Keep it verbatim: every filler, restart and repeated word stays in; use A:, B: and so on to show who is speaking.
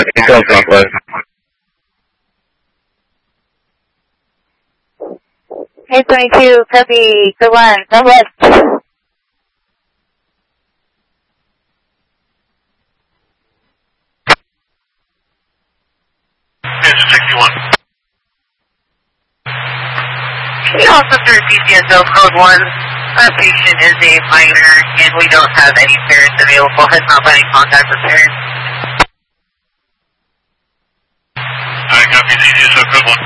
A: uh, intel complex.
B: eight twenty-two, copy, good one, southwest.
C: Engine sixty-one.
D: Can you also through C C S O code one? Our patient is a minor and we don't have any parents available. Has not been in contact with parents.
C: I copy C C S O code one.